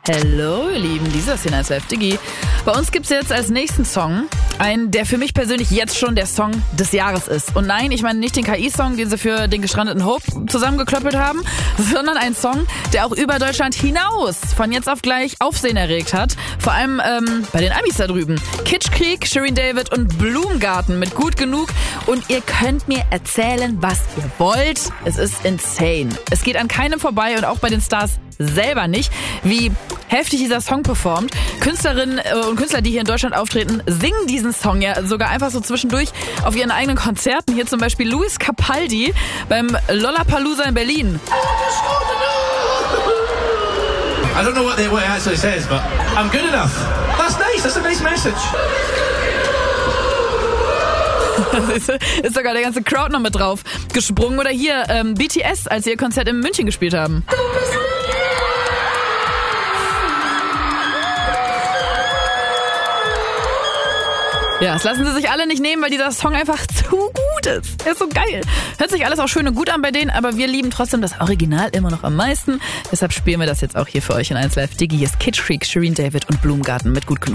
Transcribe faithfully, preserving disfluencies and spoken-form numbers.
Hallo ihr Lieben, dieser ist eins Live Diggi. Bei uns gibt's jetzt als nächsten Song einen, der für mich persönlich jetzt schon der Song des Jahres ist. Und nein, ich meine nicht den K I-Song, den sie für den gestrandeten Hope zusammengeklöppelt haben, sondern einen Song, der auch über Deutschland hinaus von jetzt auf gleich Aufsehen erregt hat. Vor allem ähm, bei den Amis da drüben. Kitschkrieg, Shirin David und Blumengarten mit Gut Genug. Und ihr könnt mir erzählen, was ihr wollt. Es ist insane. Es geht an keinem vorbei und auch bei den Stars selber nicht, wie heftig dieser Song performt. Künstlerinnen und Künstler, die hier in Deutschland auftreten, singen diesen Song ja sogar einfach so zwischendurch auf ihren eigenen Konzerten. Hier zum Beispiel Luis Capaldi beim Lollapalooza in Berlin. I don't know what, the, what it actually says, but I'm good enough. That's nice, that's a nice message. Ist sogar der ganze Crowd noch mit drauf gesprungen. Oder hier ähm, B T S, als sie ihr Konzert in München gespielt haben. Ja, das lassen sie sich alle nicht nehmen, weil dieser Song einfach zu gut ist. Er ist so geil. Hört sich alles auch schön und gut an bei denen, aber wir lieben trotzdem das Original immer noch am meisten. Deshalb spielen wir das jetzt auch hier für euch in eins Live Diggi. Hier ist Kitschkrieg, Shirin David und Blumengarten mit Gut Genug.